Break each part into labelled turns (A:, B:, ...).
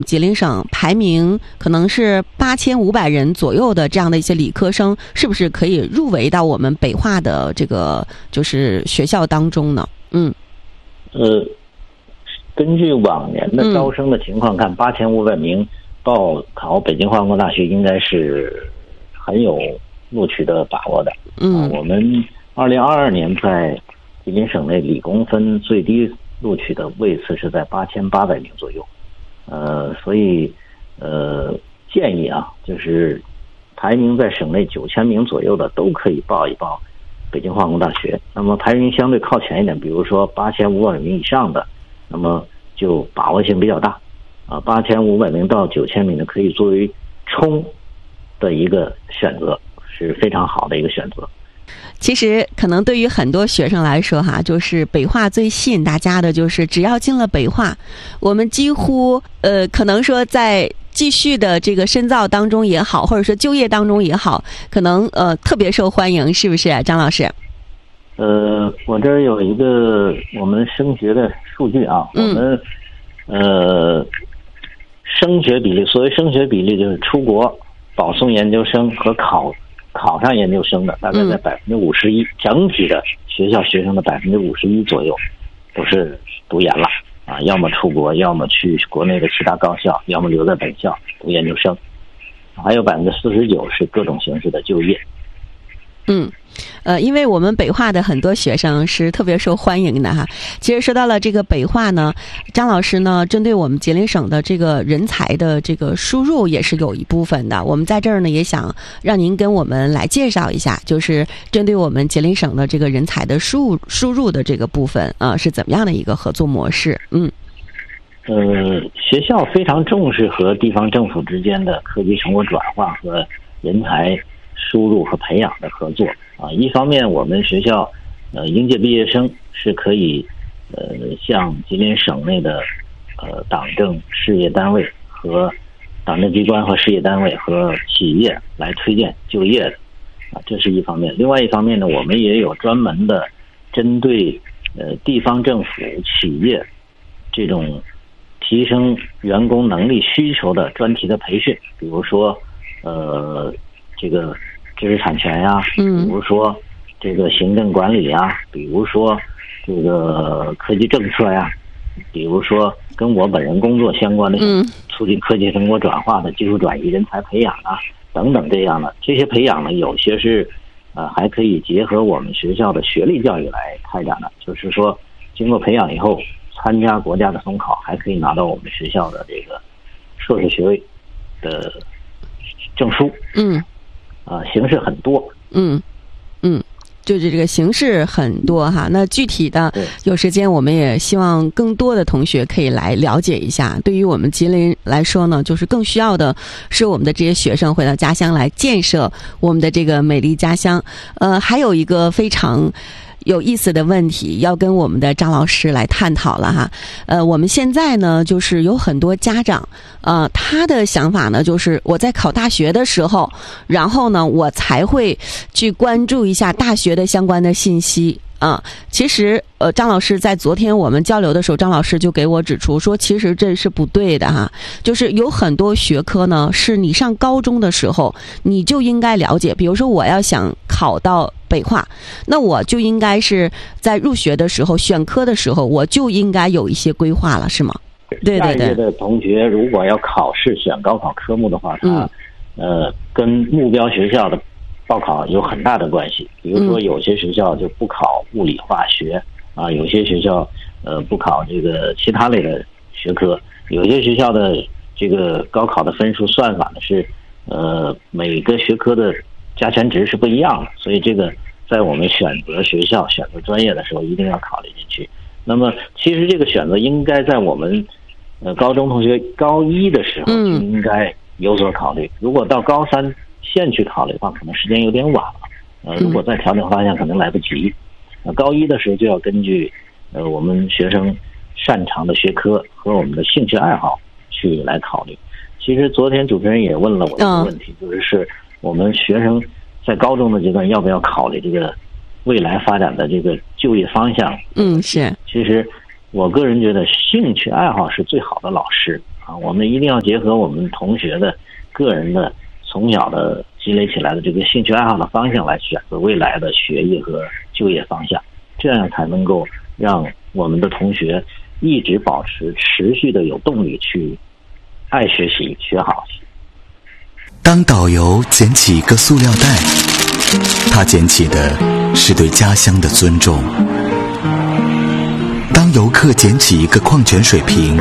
A: 吉林省排名可能是8500人左右的这样的一些理科生，是不是可以入围到我们北化的这个就是学校当中呢？
B: 根据往年的招生的情况看，8500名报考北京化工大学应该是很有录取的把握的。我们2022年在吉林省内理工分最低录取的位次是在8800名左右。所以建议啊，就是排名在省内9000名左右的都可以报一报北京化工大学。那么排名相对靠前一点，比如说8500名以上的，那么就把握性比较大8500名到9000名的可以作为冲的一个选择，是非常好的一个选择。
A: 其实可能对于很多学生来说哈，就是北化最吸引大家的就是只要进了北化，我们几乎可能说在继续的这个深造当中也好，或者说就业当中也好，可能特别受欢迎，是不是张老师？
B: 我这儿有一个我们升学的数据啊，我们升学比例，所谓升学比例就是出国保送研究生和考上研究生的，大概在51%，整体的学校学生的51%左右都是读研了要么出国，要么去国内的其他高校，要么留在本校读研究生，还有49%是各种形式的就业。
A: 因为我们北化的很多学生是特别受欢迎的哈。其实说到了这个北化呢，张老师呢，针对我们吉林省的这个人才的这个输入也是有一部分的。我们在这儿呢，也想让您跟我们来介绍一下，就是针对我们吉林省的这个人才的输入的这个部分是怎么样的一个合作模式？
B: 学校非常重视和地方政府之间的科技成果转化和人才输入和培养的合作一方面我们学校应届毕业生是可以向吉林省内的党政事业单位和党政机关和事业单位和企业来推荐就业的这是一方面。另外一方面呢，我们也有专门的针对地方政府企业这种提升员工能力需求的专题的培训，比如说这个知识产权呀，比如说这个行政管理呀，比如说这个科技政策呀，比如说跟我本人工作相关的促进科技成果转化的技术转移、人才培养等等这样的。这些培养呢，有些是还可以结合我们学校的学历教育来开展的，就是说经过培养以后参加国家的统考，还可以拿到我们学校的这个硕士学位的证书。形式很多。
A: 就是这个形式很多哈。那具体的有时间我们也希望更多的同学可以来了解一下。对于我们吉林来说呢，就是更需要的是我们的这些学生回到家乡来建设我们的这个美丽家乡。还有一个非常有意思的问题要跟我们的张老师来探讨了哈。我们现在呢，就是有很多家长他的想法呢，就是我在考大学的时候，然后呢我才会去关注一下大学的相关的信息其实张老师在昨天我们交流的时候，张老师就给我指出说，其实这是不对的哈。就是有很多学科呢，是你上高中的时候你就应该了解。比如说我要想考到北化，那我就应该是在入学的时候选科的时候，我就应该有一些规划了，是吗？对。
B: 下一届的同学如果要考试选高考科目的话，他跟目标学校的报考有很大的关系。比如说有些学校就不考物理化学有些学校不考这个其他类的学科，有些学校的这个高考的分数算法呢是每个学科的加权值是不一样的，所以这个在我们选择学校选择专业的时候一定要考虑进去。那么其实这个选择应该在我们高中同学高一的时候就应该有所考虑。如果到高三现去考虑的话，可能时间有点晚了如果再调整方向可能来不及。高一的时候就要根据我们学生擅长的学科和我们的兴趣爱好去来考虑。其实昨天主持人也问了我一个问题，就是我们学生在高中的阶段要不要考虑这个未来发展的这个就业方向。
A: 是。
B: 其实我个人觉得兴趣爱好是最好的老师啊，我们一定要结合我们同学的个人的从小的积累起来的这个兴趣爱好的方向来选择未来的学业和就业方向，这样才能够让我们的同学一直保持持续的有动力去爱学习学好。
C: 当导游捡起一个塑料袋，他捡起的是对家乡的尊重；当游客捡起一个矿泉水瓶，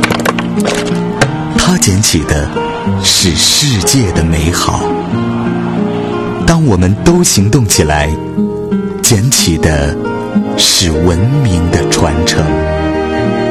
C: 他捡起的是世界的美好。当我们都行动起来，捡起的是文明的传承。